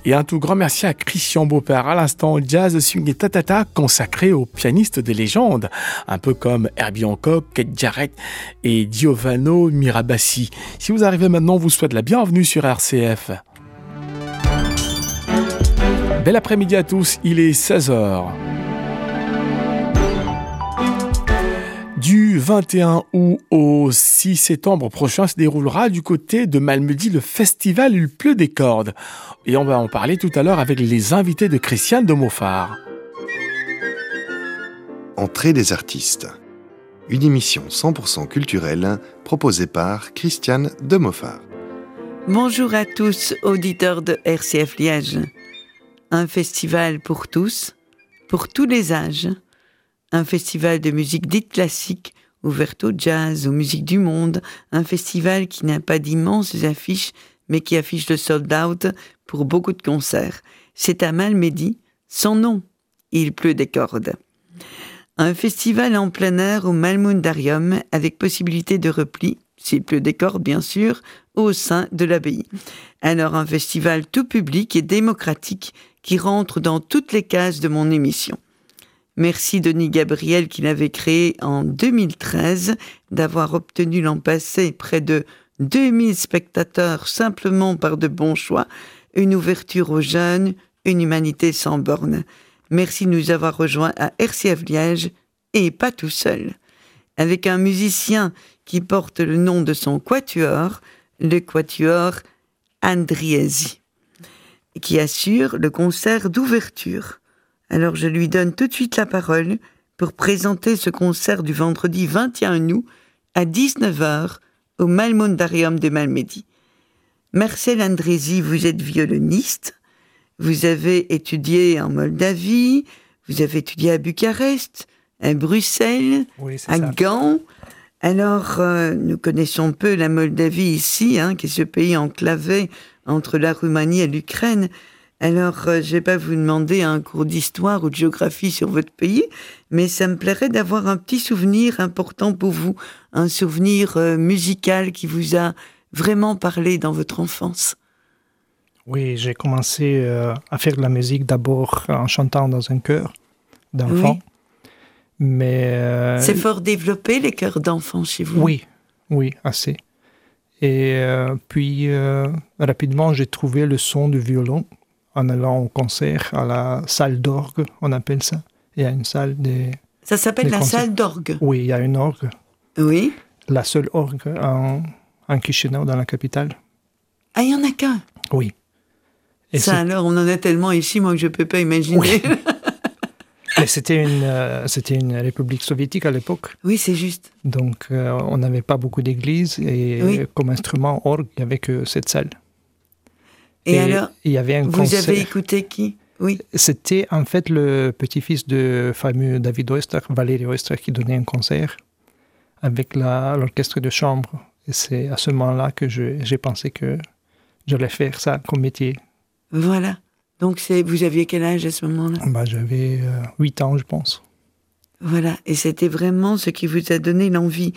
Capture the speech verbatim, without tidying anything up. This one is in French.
Et un tout grand merci à Christian Beaupère. À l'instant, jazz, swing et tatata consacré aux pianistes des légendes, un peu comme Herbie Hancock, Keith Jarrett et Giovanni Mirabassi. Si vous arrivez maintenant, on vous souhaite la bienvenue sur R C F. Bel après-midi à tous, il est seize heures. Du vingt et un août au six septembre prochain se déroulera du côté de Malmedy le festival Il pleut des cordes. Et on va en parler tout à l'heure avec les invités de Christiane de Moffard. Entrée des artistes. Une émission cent pour cent culturelle proposée par Christiane de Moffard. Bonjour à tous, auditeurs de R C F Liège. Un festival pour tous, pour tous les âges. Un festival de musique dite classique, ouverte au jazz, aux musiques du monde. Un festival qui n'a pas d'immenses affiches, mais qui affiche le sold-out pour beaucoup de concerts. C'est à Malmedy, son nom, Il pleut des cordes. Un festival en plein air au Malmundarium, avec possibilité de repli, s'il pleut des cordes bien sûr, au sein de l'abbaye. Alors un festival tout public et démocratique qui rentre dans toutes les cases de mon émission. Merci Denis Gabriel qui l'avait créé en deux mille treize, d'avoir obtenu l'an passé près de deux mille spectateurs simplement par de bons choix, une ouverture aux jeunes, une humanité sans bornes. Merci de nous avoir rejoints à R C F Liège, et pas tout seul. Avec un musicien qui porte le nom de son quatuor, le quatuor Andriesi, qui assure le concert d'ouverture. Alors je lui donne tout de suite la parole pour présenter ce concert du vendredi vingt et un août à dix-neuf heures au Malmundarium de Malmedy. Marcel Andriesi, vous êtes violoniste, vous avez étudié en Moldavie, vous avez étudié à Bucarest, à Bruxelles, oui, à ça. Gand. Alors, euh, nous connaissons peu la Moldavie ici, hein, qui est ce pays enclavé entre la Roumanie et l'Ukraine. Alors, euh, je ne vais pas vous demander un cours d'histoire ou de géographie sur votre pays, mais ça me plairait d'avoir un petit souvenir important pour vous, un souvenir euh, musical qui vous a vraiment parlé dans votre enfance. Oui, j'ai commencé euh, à faire de la musique d'abord en chantant dans un chœur d'enfants. Oui. Mais euh, c'est fort développé, les chœurs d'enfants chez vous? Oui, oui, assez. Et euh, puis, euh, rapidement, j'ai trouvé le son du violon en allant au concert à la salle d'orgue, on appelle ça. Il y a une salle des... Ça s'appelle des la concerts. salle d'orgue? Oui, il y a une orgue. Oui. La seule orgue en, en Chisinau, dans la capitale. Ah, il n'y en a qu'un? Oui. Et ça, c'est... alors, on en a tellement ici, moi, que je ne peux pas imaginer. Oui. Mais c'était une, euh, c'était une république soviétique à l'époque. Oui, c'est juste. Donc, euh, on n'avait pas beaucoup d'églises. Et oui. comme instrument orgue, il n'y avait que cette salle. Et, et alors, il y avait un vous concert. avez écouté qui? Oui. C'était en fait le petit-fils du fameux David Oistrakh, Valéry Oistrakh, qui donnait un concert avec la, l'orchestre de chambre. Et c'est à ce moment-là que je, j'ai pensé que j'allais faire ça comme métier. Voilà. Donc, c'est, vous aviez quel âge à ce moment-là? Bah, j'avais euh, huit ans, je pense. Voilà. Et c'était vraiment ce qui vous a donné l'envie